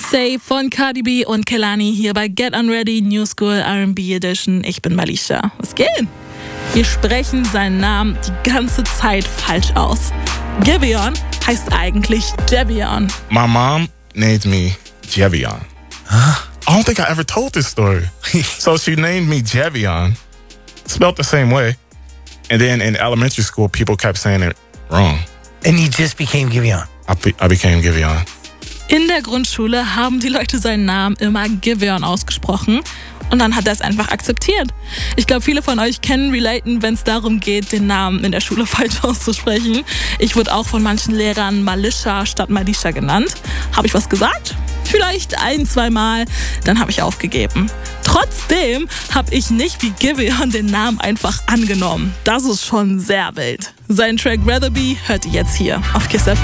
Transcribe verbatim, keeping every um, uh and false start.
Say von Cardi B und Kehlani hier bei Get Unready New School R and B Edition. Ich bin Malisha. Was geht? Wir sprechen seinen Namen die ganze Zeit falsch aus. Giveon heißt eigentlich Jevion. My mom named me Jevion. Huh? I don't think I ever told this story. So she named me Jevion, spelled the same way. And then in elementary school, people kept saying it wrong. And you just became Giveon. I, be, I became Giveon. In der Grundschule haben die Leute seinen Namen immer Giveon ausgesprochen und dann hat er es einfach akzeptiert. Ich glaube, viele von euch kennen relaten, wenn es darum geht, den Namen in der Schule falsch auszusprechen. Ich wurde auch von manchen Lehrern Malisha statt Malisha genannt. Habe ich was gesagt? Vielleicht ein, zwei Mal, dann habe ich aufgegeben. Trotzdem habe ich nicht wie Giveon den Namen einfach angenommen. Das ist schon sehr wild. Sein Track Rather Be hört ihr jetzt hier auf Kiss F M.